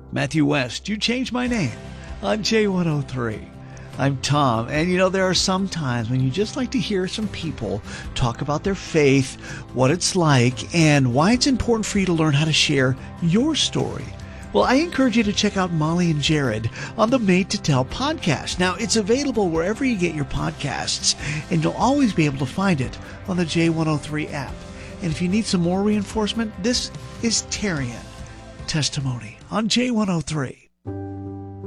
Matthew West, you changed my name on J103. I'm Tom, and there are some times when you just like to hear some people talk about their faith, what it's like, and why it's important for you to learn how to share your story. Well, I encourage you to check out Molly and Jared on the Made to Tell podcast. Now, it's available wherever you get your podcasts, and you'll always be able to find it on the J103 app. And if you need some more reinforcement, this is Terrian Testimony on J103.